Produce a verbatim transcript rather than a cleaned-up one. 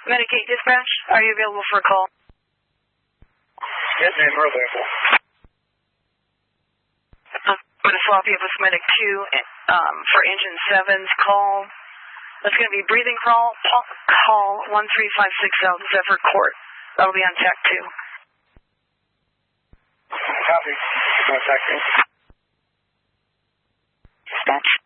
Medic eight dispatch, are you available for a call? Yes, ma'am, we're available. I'm going to swap you with Medic two um, for engine seven's call. That's going to be breathing crawl, call one three five six South Zephyr Court. That'll be on T A C two. Copy. No, T A C two. Dispatch.